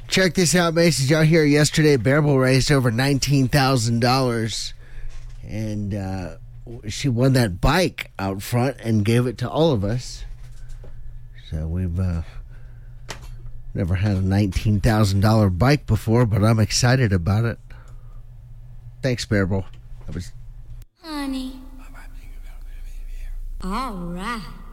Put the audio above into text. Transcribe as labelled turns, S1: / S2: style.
S1: Check this out, Macy's. Out here yesterday, Bearable raised over $19,000, and she won that bike out front and gave it to all of us. So we've never had a $19,000 bike before, but I'm excited about it. Thanks, Bearable.
S2: Honey. All right.